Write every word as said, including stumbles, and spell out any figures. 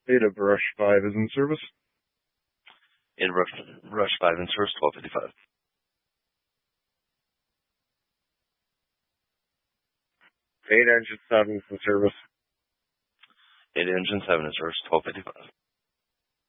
Beta Rush five is in service. Beta Rush, Rush five in service, twelve fifty-five. Beta Engine seven is in service. Beta Engine seven in service, twelve fifty-five.